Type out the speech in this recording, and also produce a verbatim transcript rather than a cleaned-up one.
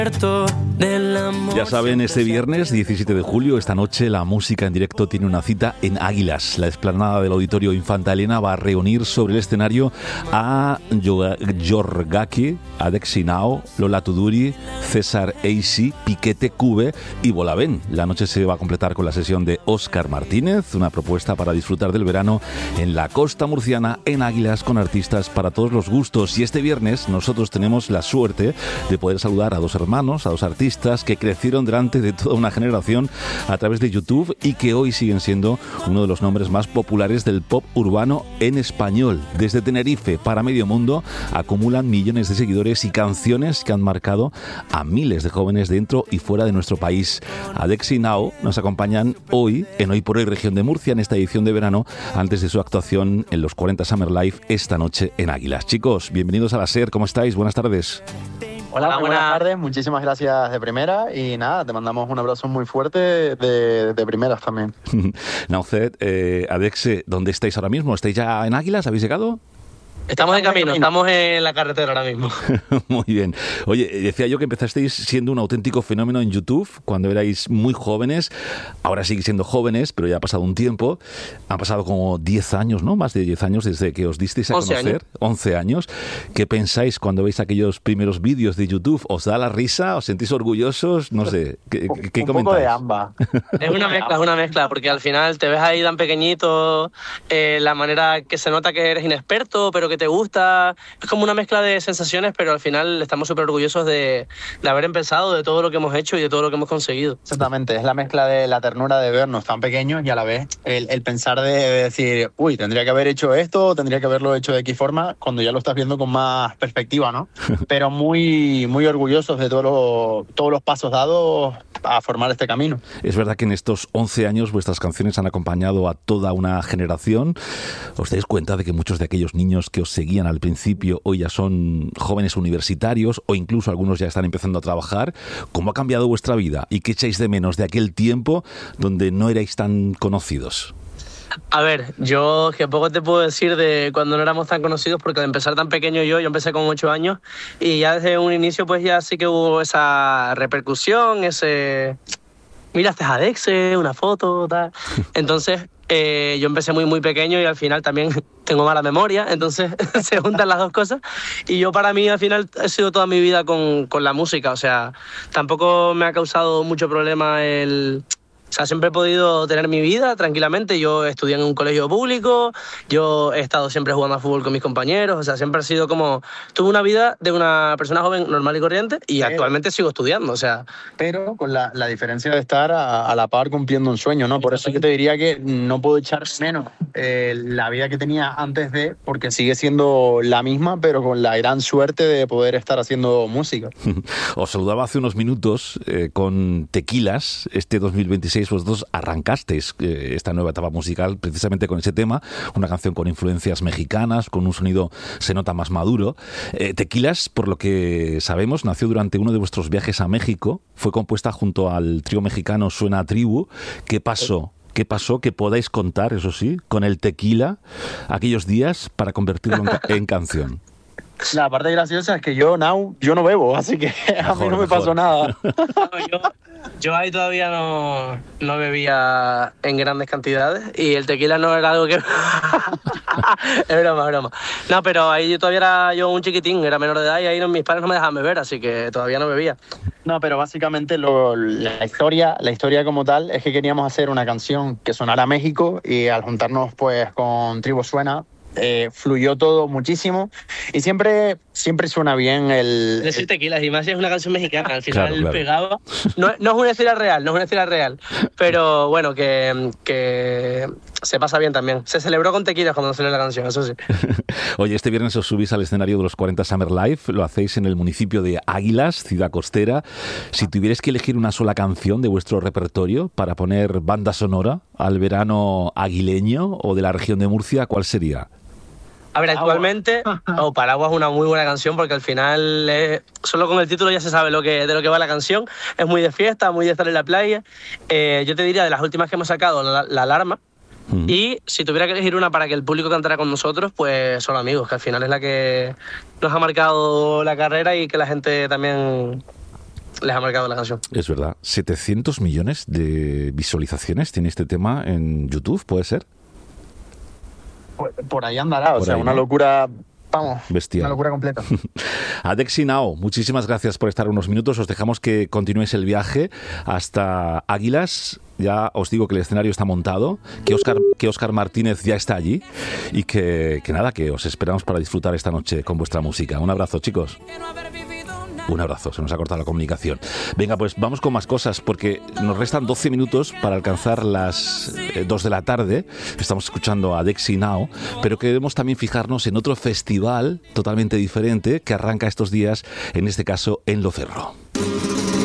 Ya saben, este viernes diecisiete de julio, esta noche, la música en directo tiene una cita en Águilas. La explanada del Auditorio Infanta Elena va a reunir sobre el escenario a Yorgaki, Adexi Nao, Lola Tuduri, César Eisi, Piquete Cube y Bolavén. La noche se va a completar con la sesión de Óscar Martínez, una propuesta para disfrutar del verano en la costa murciana, en Águilas, con artistas para todos los gustos. Y este viernes nosotros tenemos la suerte de poder saludar a dos hermanos, a dos artistas que crecieron delante de toda una generación a través de YouTube y que hoy siguen siendo uno de los nombres más populares del pop urbano en español. Desde Tenerife para medio mundo acumulan millones de seguidores y canciones que han marcado a miles de jóvenes dentro y fuera de nuestro país. Adexi Nao nos acompañan hoy en Hoy por Hoy Región de Murcia, en esta edición de verano, antes de su actuación en los cuarenta Summer Live esta noche en Águilas. Chicos, bienvenidos a la SER, ¿cómo estáis? Buenas tardes. Hola, Hola, buenas tardes, muchísimas gracias de primera y nada, te mandamos un abrazo muy fuerte de, de primeras también. Nauzet, eh, Adexe, ¿dónde estáis ahora mismo? ¿Estáis ya en Águilas? ¿Habéis llegado? Estamos en camino, estamos en la carretera ahora mismo. Muy bien. Oye, decía yo que empezasteis siendo un auténtico fenómeno en YouTube cuando erais muy jóvenes. Ahora seguís siendo jóvenes, pero ya ha pasado un tiempo. Han pasado como diez años, ¿no? Más de diez años desde que os disteis a conocer. años. once años. ¿Qué pensáis cuando veis aquellos primeros vídeos de YouTube? ¿Os da la risa? ¿Os sentís orgullosos? No sé. ¿Qué, qué un comentáis? Un poco de ambas. Es una mezcla, es una mezcla, porque al final te ves ahí tan pequeñito, eh, la manera que se nota que eres inexperto, pero que te gusta. Es como una mezcla de sensaciones, pero al final estamos súper orgullosos de, de haber empezado, de todo lo que hemos hecho y de todo lo que hemos conseguido. Exactamente, es la mezcla de la ternura de vernos tan pequeños y a la vez el, el pensar de, de decir, uy, tendría que haber hecho esto, tendría que haberlo hecho de X forma, cuando ya lo estás viendo con más perspectiva, ¿no? Pero muy, muy orgullosos de todo lo, todos los pasos dados a formar este camino. Es verdad que en estos once años vuestras canciones han acompañado a toda una generación. ¿Os dais cuenta de que muchos de aquellos niños que os seguían al principio hoy ya son jóvenes universitarios o incluso algunos ya están empezando a trabajar? ¿Cómo ha cambiado vuestra vida y qué echáis de menos de aquel tiempo donde no erais tan conocidos? A ver, yo que poco te puedo decir de cuando no éramos tan conocidos, porque al empezar tan pequeño yo, yo empecé con ocho años y ya desde un inicio pues ya sí que hubo esa repercusión, ese... Mira, este es Adexe, una foto, tal. Entonces, eh, yo empecé muy, muy pequeño y al final también tengo mala memoria, entonces se juntan las dos cosas. Y yo para mí al final he sido toda mi vida con, con la música, o sea, tampoco me ha causado mucho problema el... O sea, siempre he podido tener mi vida tranquilamente. Yo estudié en un colegio público, yo he estado siempre jugando a fútbol con mis compañeros, o sea, siempre he sido como... Tuve una vida de una persona joven normal y corriente y pero, actualmente sigo estudiando, o sea... Pero con la, la diferencia de estar a, a la par cumpliendo un sueño, ¿no? Por eso yo te diría que no puedo echar menos eh, la vida que tenía antes de, porque sigue siendo la misma, pero con la gran suerte de poder estar haciendo música. Os saludaba hace unos minutos eh, con Tequilas, este dos mil veintiséis. Vosotros arrancasteis eh, esta nueva etapa musical precisamente con ese tema, una canción con influencias mexicanas, con un sonido se nota más maduro. Eh, Tequilas, por lo que sabemos, nació durante uno de vuestros viajes a México, fue compuesta junto al trío mexicano Suena Tribu. ¿Qué pasó? ¿Qué pasó? Que podáis contar, eso sí, con el tequila aquellos días para convertirlo en, ca- en canción. La parte graciosa es que yo, now, yo no bebo, así que mejor, a mí no me mejor. pasó nada. No, yo, yo ahí todavía no, no bebía en grandes cantidades y el tequila no era algo que... es broma, es broma. No, pero ahí todavía era yo un chiquitín, era menor de edad y ahí mis padres no me dejaban beber, así que todavía no bebía. No, pero básicamente lo, la historia, la historia como tal es que queríamos hacer una canción que sonara a México y al juntarnos pues con Tribu Suena, Eh, fluyó todo muchísimo y siempre siempre suena bien el... Decir tequilas, y más si es una canción mexicana, al final claro, claro. pegaba. No, no es una estila real, no es una estila real, pero bueno, que, que se pasa bien también. Se celebró con tequilas cuando salió la canción, eso sí. Oye, este viernes os subís al escenario de los cuarenta Summer Live, lo hacéis en el municipio de Águilas, ciudad costera. Si tuvierais que elegir una sola canción de vuestro repertorio para poner banda sonora al verano aguileño o de la región de Murcia, ¿cuál sería? A ver, actualmente, oh, Paraguas es una muy buena canción porque al final, eh, solo con el título ya se sabe lo que, de lo que va la canción. Es muy de fiesta, muy de estar en la playa. Eh, yo te diría, de las últimas que hemos sacado, La, la Alarma. Mm. Y si tuviera que elegir una para que el público cantara con nosotros, pues Solo Amigos, que al final es la que nos ha marcado la carrera y que la gente también les ha marcado la canción. Es verdad. setecientos millones de visualizaciones tiene este tema en YouTube, ¿puede ser? Por, por ahí andará, Por o sea, ahí, una ¿no? locura, vamos, Bestial. una locura completa. Adexi Nao, muchísimas gracias por estar unos minutos. Os dejamos que continuéis el viaje hasta Águilas. Ya os digo que el escenario está montado, que Óscar, que Óscar Martínez ya está allí y que, que nada, que os esperamos para disfrutar esta noche con vuestra música. Un abrazo, chicos. Un abrazo, se nos ha cortado la comunicación. Venga, pues vamos con más cosas, porque nos restan doce minutos para alcanzar las eh, dos de la tarde. Estamos escuchando a Adexi Nao, pero queremos también fijarnos en otro festival totalmente diferente que arranca estos días, en este caso en Locerro.